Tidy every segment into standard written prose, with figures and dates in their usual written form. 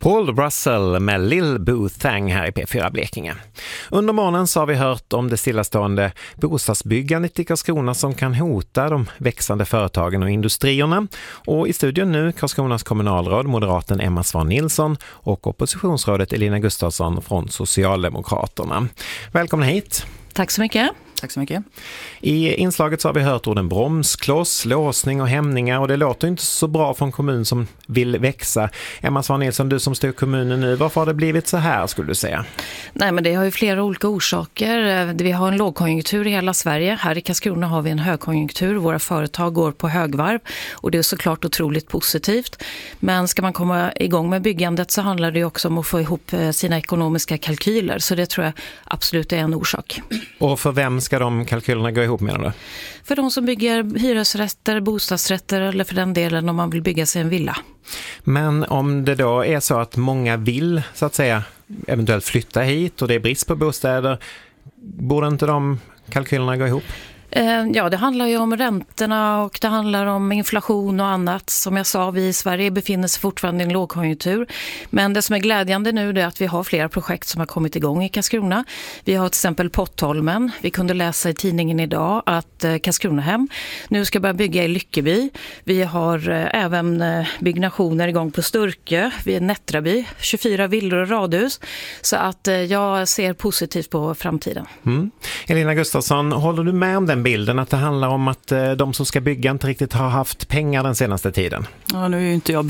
Paul Russell med Lil Boo Thang här i P4 Blekinge. Under morgonen så har vi hört om det stillastående bostadsbyggandet i Karlskrona som kan hota de växande företagen och industrierna. Och i studion nu Karlskronas kommunalråd, moderaten Emma Svan Nilsson och oppositionsrådet Elina Gustafsson från Socialdemokraterna. Välkomna hit. Tack så mycket. Tack så mycket. I inslaget så har vi hört orden bromskloss, låsning och hämningar och det låter inte så bra för en kommun som vill växa. Emma Svan Nilsson, du som styr kommunen nu, varför har det blivit så här skulle du säga? Nej, men det har ju flera olika orsaker. Vi har en lågkonjunktur i hela Sverige. Här i Karlskrona har vi en högkonjunktur. Våra företag går på högvarv och det är såklart otroligt positivt. Men ska man komma igång med byggandet så handlar det ju också om att få ihop sina ekonomiska kalkyler. Så det tror jag absolut är en orsak. Och för vem ska de kalkylerna gå ihop med då? För de som bygger hyresrätter, bostadsrätter eller för den delen om man vill bygga sig en villa. Men om det då är så att många vill så att säga eventuellt flytta hit och det är brist på bostäder, borde inte de kalkylerna gå ihop? Ja, det handlar ju om räntorna och det handlar om inflation och annat. Som jag sa, vi i Sverige befinner sig fortfarande i en lågkonjunktur. Men det som är glädjande nu är att vi har flera projekt som har kommit igång i Karlskrona. Vi har till exempel Pottholmen. Vi kunde läsa i tidningen idag att Karlskronahem nu ska börja bygga i Lyckeby. Vi har även byggnationer igång på Sturkö, vid Nättraby, 24 villor och radhus. Så att jag ser positivt på framtiden. Elina Gustafsson, håller du med om den bilden att det handlar om att de som ska bygga inte riktigt har haft pengar den senaste tiden? Ja, nu är ju inte jag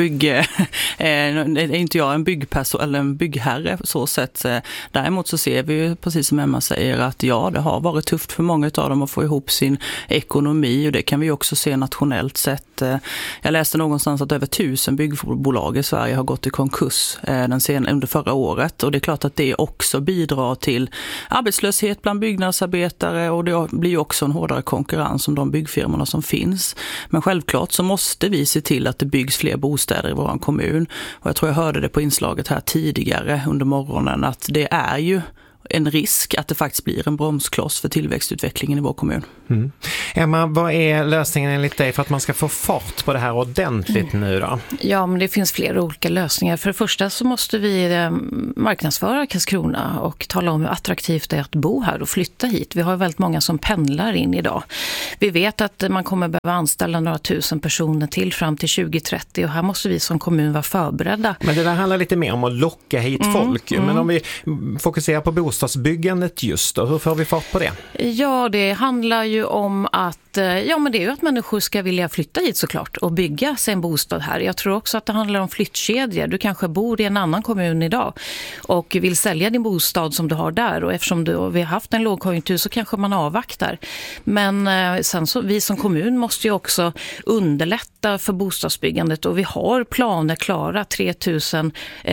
är inte jag en byggperson eller en byggherre så sätt. Däremot så ser vi ju, precis som Emma säger, att ja, det har varit tufft för många av dem att få ihop sin ekonomi och det kan vi också se nationellt sett. Jag läste någonstans att över 1000 byggbolag i Sverige har gått i konkurs under förra året och det är klart att det också bidrar till arbetslöshet bland byggnadsarbetare och det blir ju också en hårdare konkurrens om de byggfirmorna som finns. Men självklart så måste vi se till att det byggs fler bostäder i vår kommun. Och jag tror jag hörde det på inslaget här tidigare under morgonen att det är ju en risk att det faktiskt blir en bromskloss för tillväxtutvecklingen i vår kommun. Emma, vad är lösningen enligt dig för att man ska få fart på det här ordentligt nu då? Ja, men det finns flera olika lösningar. För det första så måste vi marknadsföra Karlskrona och tala om hur attraktivt det är att bo här och flytta hit. Vi har väldigt många som pendlar in idag. Vi vet att man kommer behöva anställa några tusen personer till fram till 2030 och här måste vi som kommun vara förberedda. Men det där handlar lite mer om att locka hit folk. Men om vi fokuserar på bostadsbyggandet just då, hur får vi fart på det? Ja, det handlar ju om att men det är ju att människor ska vilja flytta hit såklart och bygga sig en bostad här. Jag tror också att det handlar om flyttkedjor. Du kanske bor i en annan kommun idag och vill sälja din bostad som du har där och eftersom vi har haft en lågkonjunktur så kanske man avvaktar. Men sen så vi som kommun måste ju också underlätta för bostadsbyggandet och vi har planer klara, 3000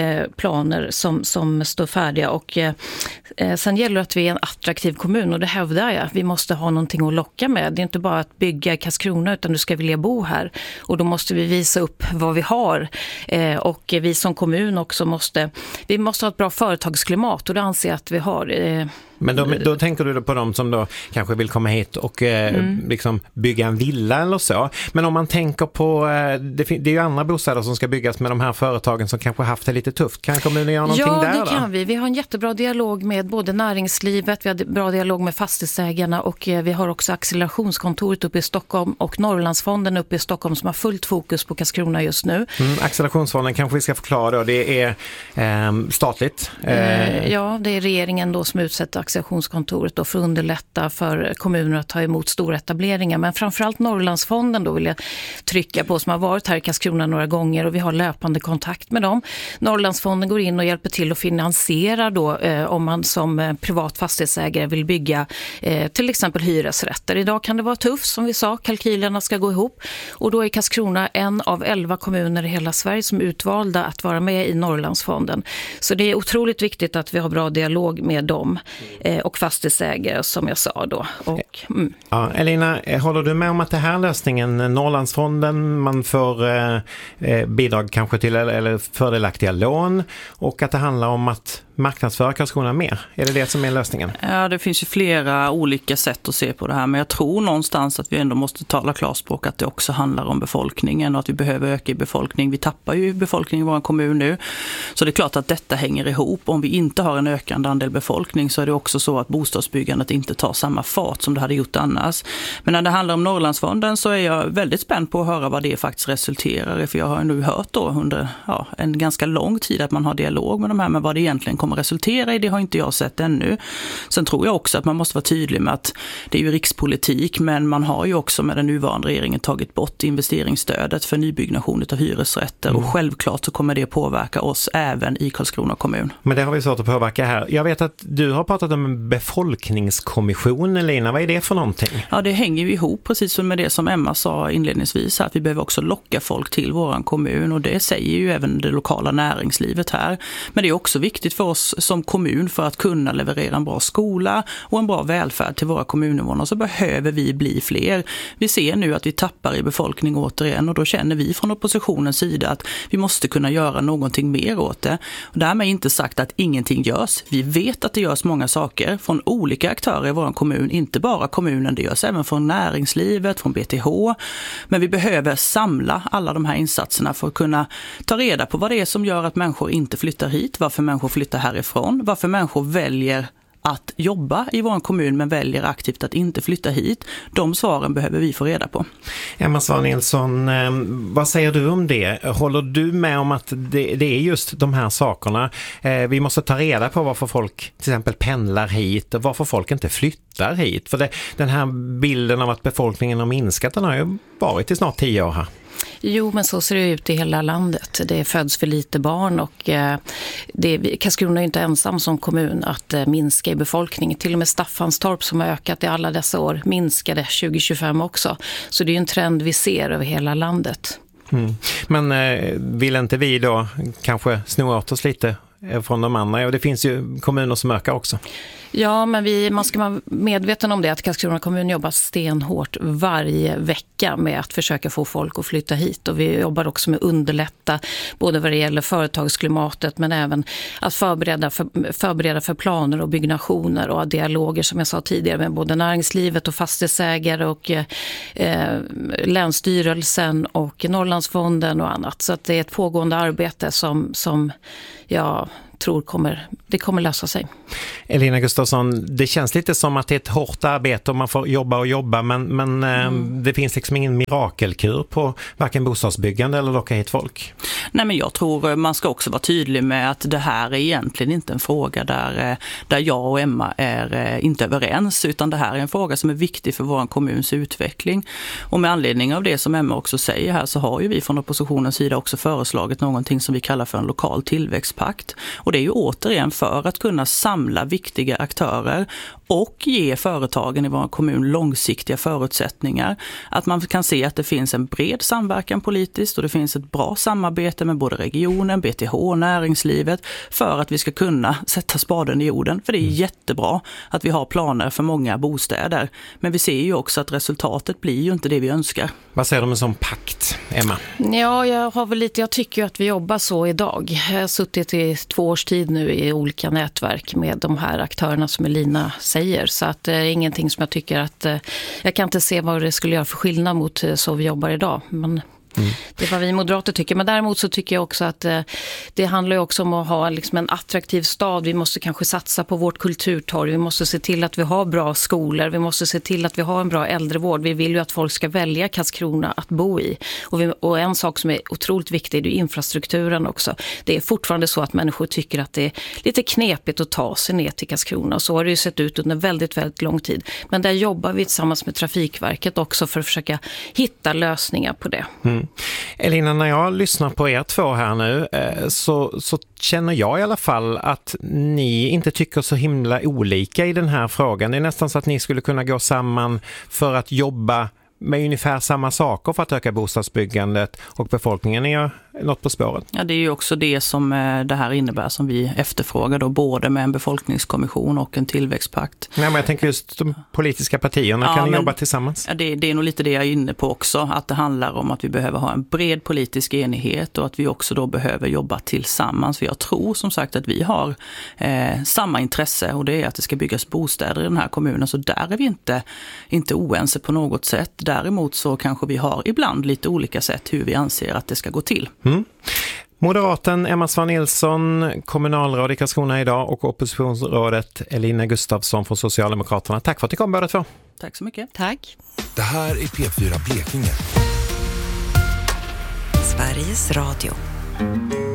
planer som står färdiga och sen gäller det att vi är en attraktiv kommun och det hävdar jag. Vi måste ha någonting att locka med. Det är inte bara att bygga i Karlskrona utan du ska vilja bo här. Och då måste vi visa upp vad vi har. Och vi som kommun också måste ha ett bra företagsklimat och det anser jag att vi har. Men då tänker du på de som då kanske vill komma hit och liksom bygga en villa eller så. Men om man tänker på, det är ju andra bostäder som ska byggas med de här företagen som kanske haft det lite tufft. Kan kommunen göra någonting där? Ja, det kan vi. Vi har en jättebra dialog med både näringslivet, vi har bra dialog med fastighetsägarna och vi har också accelerationskontoret uppe i Stockholm och Norrlandsfonden uppe i Stockholm som har fullt fokus på Karlskrona just nu. Accelerationsfonden kanske vi ska förklara då. Det är statligt. Ja, det är regeringen då som utsätter accelerationskontoret då för att underlätta för kommuner att ta emot stora etableringar. Men framförallt Norrlandsfonden då vill jag trycka på som har varit här i Karlskrona några gånger och vi har löpande kontakt med dem. Norrlandsfonden går in och hjälper till att finansiera då om man som privat fastighetsägare vill bygga till exempel hyresrätter. Idag kan det vara tufft som vi sa, kalkylerna ska gå ihop och då är Karlskrona en av 11 kommuner i hela Sverige som är utvalda att vara med i Norrlandsfonden. Så det är otroligt viktigt att vi har bra dialog med dem och fastighetsägare som jag sa då. Ja, Elina, håller du med om att det här lösningen, Norrlandsfonden, man får bidrag kanske till eller fördelaktiga lån och att det handlar om att marknadsföra Karlskrona mer? Är det som är lösningen? Ja, det finns ju flera olika sätt att se på det här, men jag tror någonstans att vi ändå måste tala klarspråk att det också handlar om befolkningen och att vi behöver öka i befolkning. Vi tappar ju befolkning i vår kommun nu, så det är klart att detta hänger ihop. Om vi inte har en ökande andel befolkning så är det också så att bostadsbyggandet inte tar samma fart som det hade gjort annars. Men när det handlar om Norrlandsfonden så är jag väldigt spänd på att höra vad det faktiskt resulterar i, för jag har nu hört då under en ganska lång tid att man har dialog med de här, men vad det egentligen kommer resultera i, det har inte jag sett ännu. Sen tror jag också att man måste vara tydlig med att det är ju rikspolitik, men man har ju också med den nuvarande regeringen tagit bort investeringsstödet för nybyggnation av hyresrätter och självklart så kommer det påverka oss även i Karlskrona kommun. Men det har vi svårt att påverka här. Jag vet att du har pratat om en befolkningskommission, Elina. Vad är det för någonting? Ja, det hänger ju ihop precis som med det som Emma sa inledningsvis, att vi behöver också locka folk till våran kommun, och det säger ju även det lokala näringslivet här. Men det är också viktigt för oss som kommun för att kunna leverera en bra skola och en bra välfärd till våra kommuninvånare, så behöver vi bli fler. Vi ser nu att vi tappar i befolkning återigen, och då känner vi från oppositionens sida att vi måste kunna göra någonting mer åt det. Och därmed inte sagt att ingenting görs. Vi vet att det görs många saker från olika aktörer i vår kommun, inte bara kommunen, det görs även från näringslivet, från BTH. Men vi behöver samla alla de här insatserna för att kunna ta reda på vad det är som gör att människor inte flyttar hit, varför människor flyttar härifrån, varför människor väljer att jobba i vår kommun men väljer aktivt att inte flytta hit. De svaren behöver vi få reda på. Emma Svahn Nilsson, vad säger du om det? Håller du med om att det är just de här sakerna? Vi måste ta reda på varför folk till exempel pendlar hit och varför folk inte flyttar hit. För den här bilden av att befolkningen har minskat, den har ju varit i snart 10 år här. Jo, men så ser det ut i hela landet. Det föds för lite barn och Karlskrona är ju inte ensam som kommun att minska i befolkningen. Till och med Staffanstorp som har ökat i alla dessa år minskade 2025 också. Så det är ju en trend vi ser över hela landet. Men vill inte vi då kanske sno åt oss lite från de andra? Och det finns ju kommuner som ökar också. Ja, men man ska vara medveten om det, att Karlskrona kommun jobbar stenhårt varje vecka med att försöka få folk att flytta hit, och vi jobbar också med att underlätta både vad det gäller företagsklimatet men även att förbereda för planer och byggnationer och dialoger som jag sa tidigare med både näringslivet och fastighetsägare och Länsstyrelsen och Norrlandsfonden och annat. Så att det är ett pågående arbete som jag tror kommer lösa sig. Elina Gustafsson, det känns lite som att det är ett hårt arbete och man får jobba men det finns liksom ingen mirakelkur på varken bostadsbyggande eller locka hit folk. Nej, men jag tror man ska också vara tydlig med att det här är egentligen inte en fråga där jag och Emma är inte överens, utan det här är en fråga som är viktig för vår kommuns utveckling. Och med anledning av det som Emma också säger här, så har ju vi från oppositionens sida också föreslagit någonting som vi kallar för en lokal tillväxtpakt. Och det är ju återigen för att kunna samla viktiga aktörer och ge företagen i vår kommun långsiktiga förutsättningar. Att man kan se att det finns en bred samverkan politiskt och det finns ett bra samarbete med både regionen, BTH och näringslivet för att vi ska kunna sätta spaden i jorden. För det är jättebra att vi har planer för många bostäder. Men vi ser ju också att resultatet blir ju inte det vi önskar. Vad säger du om en sån pakt, Emma? Ja, jag tycker ju att vi jobbar så idag. Jag har suttit i 2 års tid nu i olika nätverk med de här aktörerna som Elina säger. Så att det är ingenting som jag tycker att jag kan inte se vad det skulle göra för skillnad mot så vi jobbar idag. Men det är vad vi moderater tycker. Men däremot så tycker jag också att det handlar ju också om att ha liksom en attraktiv stad. Vi måste kanske satsa på vårt kulturtorg. Vi måste se till att vi har bra skolor. Vi måste se till att vi har en bra äldrevård. Vi vill ju att folk ska välja Karlskrona att bo i. Och en sak som är otroligt viktig är infrastrukturen också. Det är fortfarande så att människor tycker att det är lite knepigt att ta sig ner till Karlskrona. Och så har det ju sett ut under väldigt, väldigt lång tid. Men där jobbar vi tillsammans med Trafikverket också för att försöka hitta lösningar på det. Elina, när jag lyssnar på er två här nu så känner jag i alla fall att ni inte tycker så himla olika i den här frågan. Det är nästan så att ni skulle kunna gå samman för att jobba med ungefär samma saker för att öka bostadsbyggandet och befolkningen. Är jag något på spåret? Ja, det är ju också det som det här innebär som vi efterfrågar då, både med en befolkningskommission och en tillväxtpakt. Nej, men jag tänker just de politiska partierna, kan ni jobba tillsammans? Ja, det är nog lite det jag är inne på också, att det handlar om att vi behöver ha en bred politisk enighet och att vi också då behöver jobba tillsammans. För jag tror som sagt att vi har samma intresse, och det är att det ska byggas bostäder i den här kommunen, så där är vi inte oense på något sätt. Däremot så kanske vi har ibland lite olika sätt hur vi anser att det ska gå till. Moderaten Emma Svahn Nilsson, kommunalråd i Karlskrona idag, och oppositionsrådet Elina Gustafsson från Socialdemokraterna. Tack för att ni kom båda två. Tack så mycket. Tack. Det här är P4 Blekinge. Sveriges Radio.